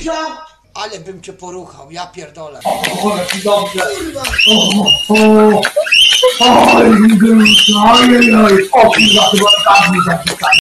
Misia! Ale bym cię poruchał, ja pierdolę. O, jaki dobrze. Kurwa! Oj, oj, oj, o kurwa, chyba tak mi zapisać.